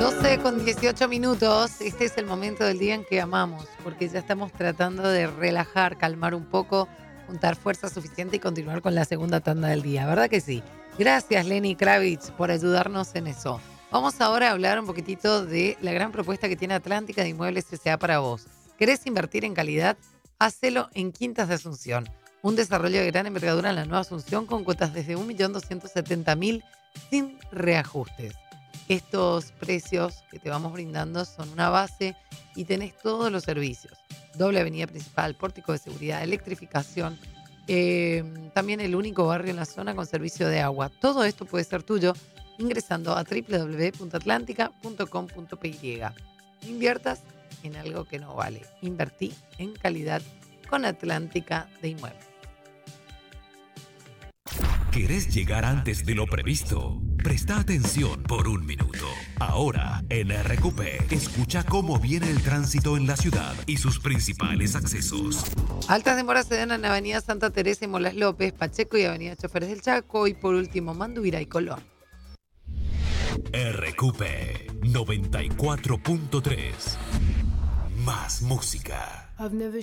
12:18. Este es el momento del día en que amamos, porque ya estamos tratando de relajar, calmar un poco, juntar fuerza suficiente y continuar con la segunda tanda del día. ¿Verdad que sí? Gracias, Lenny Kravitz, por ayudarnos en eso. Vamos ahora a hablar un poquitito de la gran propuesta que tiene Atlántica de Inmuebles S.A. para vos. ¿Querés invertir en calidad? Hacelo en Quintas de Asunción. Un desarrollo de gran envergadura en la Nueva Asunción con cuotas desde 1.270.000 sin reajustes. Estos precios que te vamos brindando son una base y tenés todos los servicios. Doble avenida principal, pórtico de seguridad, electrificación, también el único barrio en la zona con servicio de agua. Todo esto puede ser tuyo ingresando a www.atlantica.com.py. No inviertas en algo que no vale. Invertí en calidad con Atlántica de Inmuebles. ¿Querés llegar antes de lo previsto? Presta atención por un minuto. Ahora, en RQP, escucha cómo viene el tránsito en la ciudad y sus principales accesos. Altas demoras se dan en Avenida Santa Teresa y Molas López, Pacheco y Avenida Choferes del Chaco, y por último Manduvira y Colón. RQP 94.3. Más música.